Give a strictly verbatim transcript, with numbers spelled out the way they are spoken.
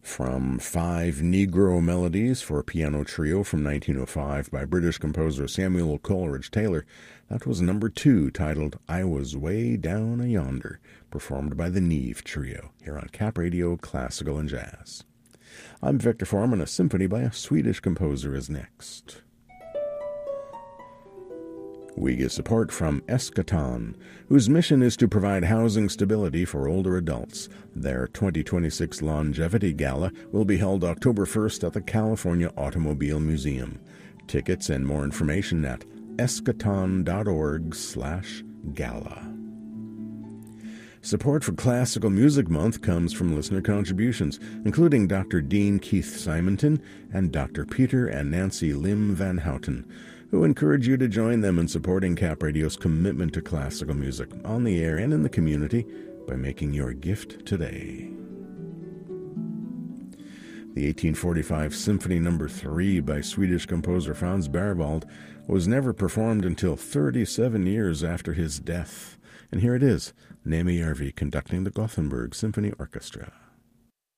From Five Negro Melodies for a Piano Trio from nineteen oh five by British composer Samuel Coleridge Taylor, that was number two, titled I Was Way Down A-Yonder, performed by the Neve Trio, here on Cap Radio Classical and Jazz. I'm Victor Foreman. A symphony by a Swedish composer is next. We get support from Eschaton, whose mission is to provide housing stability for older adults. Their twenty twenty-six Longevity Gala will be held October first at the California Automobile Museum. Tickets and more information at eschaton.org slash gala. Support for Classical Music Month comes from listener contributions, including Doctor Dean Keith Simonton and Doctor Peter and Nancy Lim Van Houten, who encourage you to join them in supporting Cap Radio's commitment to classical music on the air and in the community by making your gift today. The eighteen forty-five Symphony Number three by Swedish composer Franz Berwald was never performed until thirty-seven years after his death. And here it is, Nemi Järvi conducting the Gothenburg Symphony Orchestra.